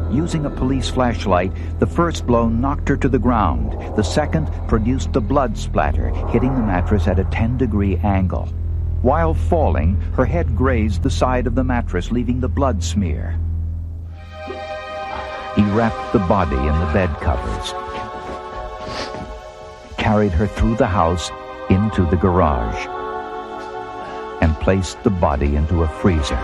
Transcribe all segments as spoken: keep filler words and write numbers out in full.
Using a police flashlight, the first blow knocked her to the ground. The second produced the blood splatter, hitting the mattress at a ten-degree angle. While falling, her head grazed the side of the mattress, leaving the blood smear. He wrapped the body in the bed covers, carried her through the house into the garage, and placed the body into a freezer.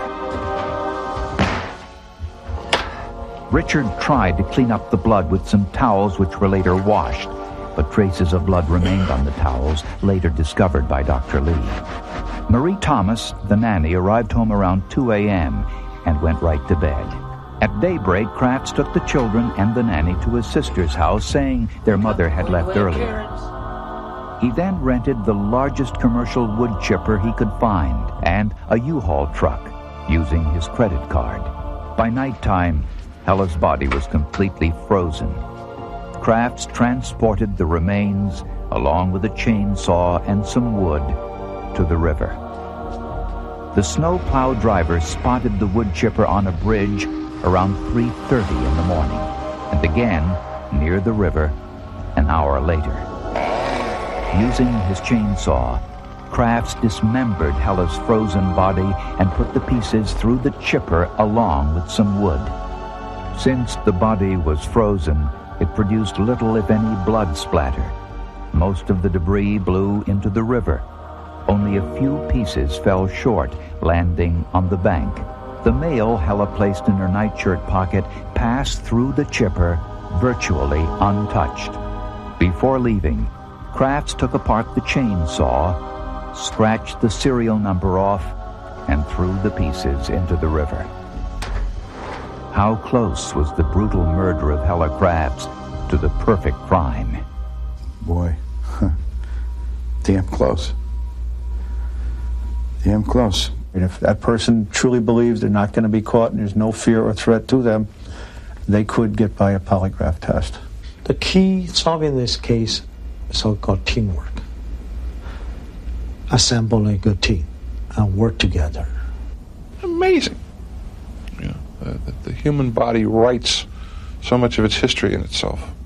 Richard tried to clean up the blood with some towels which were later washed, but traces of blood remained on the towels, later discovered by Doctor Lee. Marie Thomas, the nanny, arrived home around two a.m. and went right to bed. At daybreak, Crafts took the children and the nanny to his sister's house, saying their mother had left earlier. He then rented the largest commercial wood chipper he could find and a U-Haul truck, using his credit card. By nighttime, Hella's body was completely frozen. Crafts transported the remains, along with a chainsaw and some wood, to the river. The snow-plow driver spotted the wood chipper on a bridge around three thirty in the morning, and again near the river an hour later. Using his chainsaw, Crafts dismembered Hella's frozen body and put the pieces through the chipper along with some wood. Since the body was frozen, it produced little, if any, blood splatter. Most of the debris blew into the river. Only a few pieces fell short, landing on the bank. The mail Hella placed in her nightshirt pocket passed through the chipper virtually untouched. Before leaving, Crafts took apart the chainsaw, scratched the serial number off, and threw the pieces into the river. How close was the brutal murder of Hella Crafts to the perfect crime? Boy, damn close. Damn close. And if that person truly believes they're not going to be caught and there's no fear or threat to them, they could get by a polygraph test. The key solving this case is so-called teamwork. Assemble a good team and work together. Amazing. You know, uh, the, the human body writes so much of its history in itself.